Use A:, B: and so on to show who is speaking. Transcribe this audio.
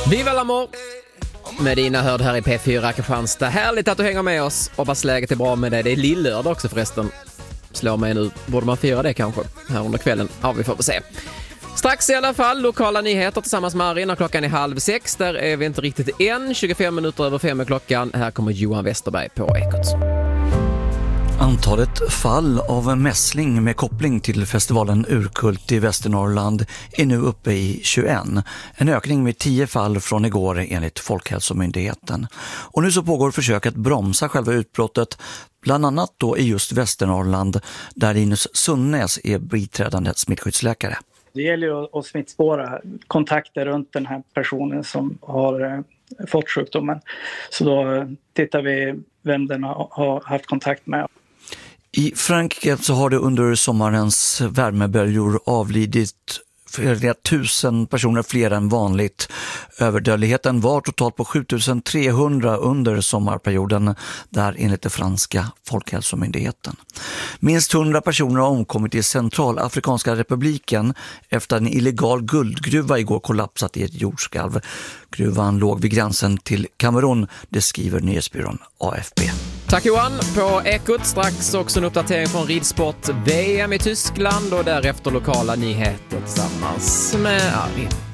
A: Viva l'amour! Medina hörde här i P4 Kristianstad. Härligt att du hänger med oss. Hoppas läget är bra med dig. Det är lillördag också förresten. Slår mig nu. Borde man fira det kanske här under kvällen? Ja, vi får se. Strax i alla fall, lokala nyheter tillsammans med Arin. Klockan är 5:30. Där är vi inte riktigt än. 25 minuter över 5 är klockan. Här kommer Johan Westerberg på Ekot.
B: Antalet fall av mässling med koppling till festivalen Urkult i Västernorrland är nu uppe i 21. En ökning med 10 fall från igår enligt Folkhälsomyndigheten. Och nu så pågår försök att bromsa själva utbrottet, bland annat då i just Västernorrland där Linus Sunnäs är biträdande smittskyddsläkare.
C: Det gäller ju att smittspåra kontakter runt den här personen som har fått sjukdomen. Så då tittar vi vem den har haft kontakt med.
B: I Frankrike så har det under sommarens värmeböljor avlidit flera 1000 personer fler än vanligt. Överdödligheten var totalt på 7300 under sommarperioden, där enligt den franska Folkhälsomyndigheten. Minst 100 personer har omkommit i Centralafrikanska republiken efter en illegal guldgruva igår kollapsat i ett jordskalv. Gruvan låg vid gränsen till Kamerun, det skriver nyhetsbyrån AFP.
A: Tack Johan. På Ekot strax också en uppdatering från ridsport VM i Tyskland och därefter lokala nyheter tillsammans med Arin.